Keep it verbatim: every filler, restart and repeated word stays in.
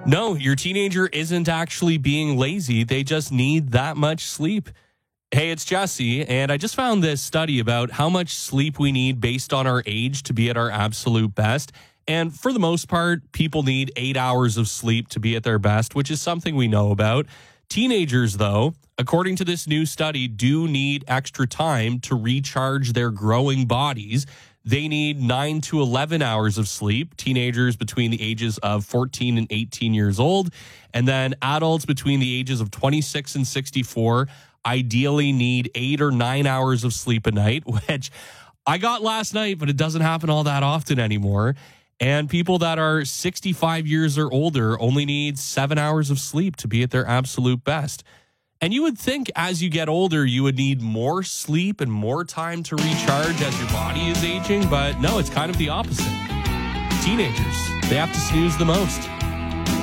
No, your teenager isn't actually being lazy. They just need that much sleep. Hey, it's Jesse, and I just found this study about how much sleep we need based on our age to be at our absolute best. And for the most part, people need eight hours of sleep to be at their best, which is something we know about. Teenagers, though, according to this new study, do need extra time to recharge their growing bodies. They need nine to eleven hours of sleep, teenagers between the ages of fourteen and eighteen years old. And then adults between the ages of twenty-six and sixty-four ideally need eight or nine hours of sleep a night, which I got last night, but it doesn't happen all that often anymore. And people that are sixty-five years or older only need seven hours of sleep to be at their absolute best. And you would think as you get older, you would need more sleep and more time to recharge as your body is aging. But no, it's kind of the opposite. Teenagers, they have to snooze the most.